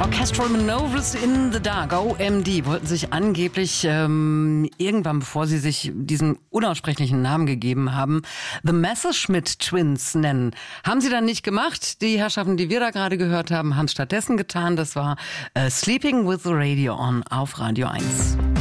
Orchestral Manoeuvres in the Dark, OMD, wollten sich angeblich irgendwann, bevor sie sich diesen unaussprechlichen Namen gegeben haben, The Messerschmitt Twins nennen. Haben sie dann nicht gemacht. Die Herrschaften, die wir da gerade gehört haben, haben es stattdessen getan. Das war Sleeping with the Radio On auf Radio 1.